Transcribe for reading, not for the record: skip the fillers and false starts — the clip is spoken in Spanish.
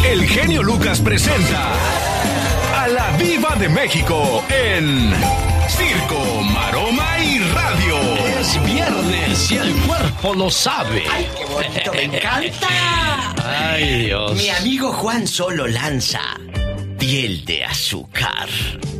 El genio Lucas presenta a la Diva de México en Circo, Maroma y Radio. Es viernes y el cuerpo lo sabe. ¡Ay, qué bonito! ¡Me encanta! Ay, Dios. Mi amigo Juan Solo lanza Piel de Azúcar.